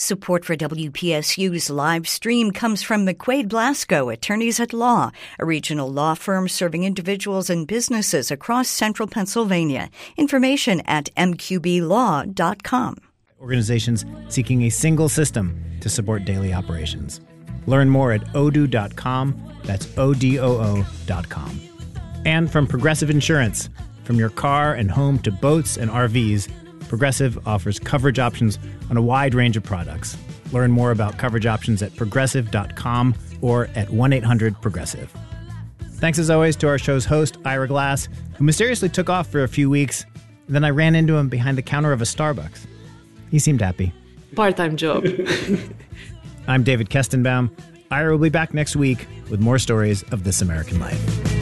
Support for WPSU's live stream comes from McQuaid Blasco, Attorneys at Law, a regional law firm serving individuals and businesses across central Pennsylvania. Information at mqblaw.com. Organizations seeking a single system to support daily operations. Learn more at odoo.com. That's odoo.com. And from Progressive Insurance. From your car and home to boats and RVs, Progressive offers coverage options on a wide range of products. Learn more about coverage options at progressive.com or at 1-800-PROGRESSIVE. Thanks as always to our show's host, Ira Glass, who mysteriously took off for a few weeks. Then I ran into him behind the counter of a Starbucks. He seemed happy. Part-time job. I'm David Kestenbaum. Ira will be back next week with more stories of This American Life.